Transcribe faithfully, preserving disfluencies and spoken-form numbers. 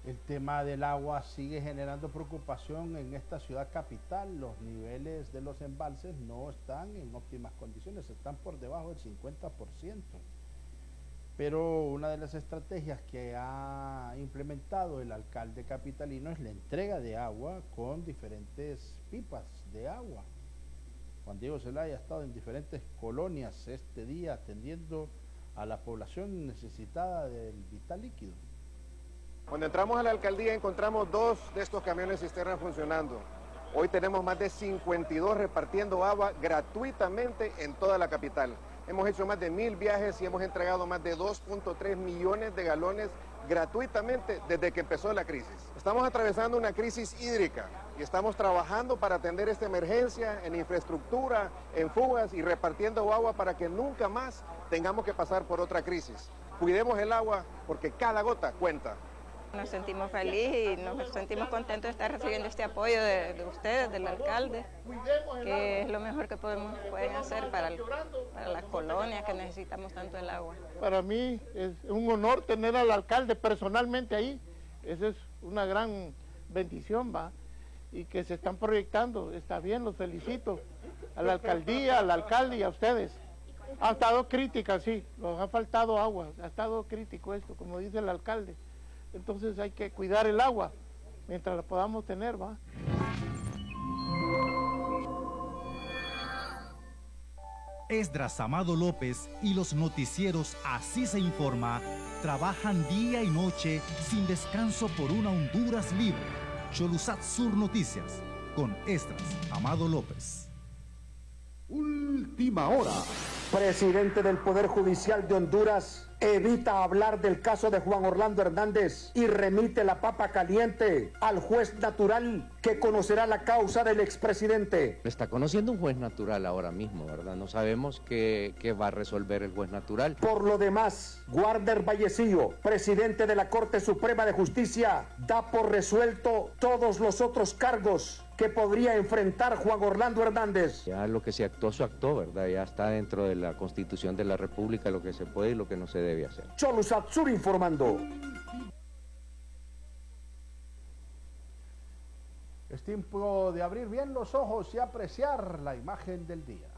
El tema del agua sigue generando preocupación en esta ciudad capital. Los niveles de los embalses no están en óptimas condiciones, están por debajo del cincuenta por ciento. Pero una de las estrategias que ha implementado el alcalde capitalino es la entrega de agua con diferentes pipas de agua. Juan Diego Zelaya ha estado en diferentes colonias este día atendiendo a la población necesitada del vital líquido. Cuando entramos a la alcaldía encontramos dos de estos camiones cisternas funcionando. Hoy tenemos más de cincuenta y dos repartiendo agua gratuitamente en toda la capital. Hemos hecho más de mil viajes y hemos entregado más de dos punto tres millones de galones gratuitamente desde que empezó la crisis. Estamos atravesando una crisis hídrica y estamos trabajando para atender esta emergencia en infraestructura, en fugas y repartiendo agua para que nunca más tengamos que pasar por otra crisis. Cuidemos el agua porque cada gota cuenta. Nos sentimos felices y nos sentimos contentos de estar recibiendo este apoyo de, de ustedes, del alcalde, que es lo mejor que podemos, pueden hacer para, el, para las colonias que necesitamos tanto el agua. Para mí es un honor tener al alcalde personalmente ahí, esa es una gran bendición, va, y que se están proyectando, está bien, los felicito, a la alcaldía, al alcalde y a ustedes. Ha estado crítica, sí, nos ha faltado agua, ha estado crítico esto, como dice el alcalde. Entonces hay que cuidar el agua mientras la podamos tener, ¿va? Esdras Amado López y los noticieros Así se informa trabajan día y noche sin descanso por una Honduras libre. Cholusat Sur Noticias con Esdras Amado López. Última hora. Presidente del Poder Judicial de Honduras evita hablar del caso de Juan Orlando Hernández y remite la papa caliente al juez natural que conocerá la causa del expresidente. Está conociendo un juez natural ahora mismo, ¿verdad? No sabemos qué, qué va a resolver el juez natural. Por lo demás, Guarder Vallecillo, presidente de la Corte Suprema de Justicia, da por resuelto todos los otros cargos que podría enfrentar Juan Orlando Hernández. Ya lo que se actuó, se actuó, ¿verdad? Ya está dentro de la Constitución de la República lo que se puede y lo que no se debe hacer. Cholusat Sur informando. Es tiempo de abrir bien los ojos y apreciar la imagen del día.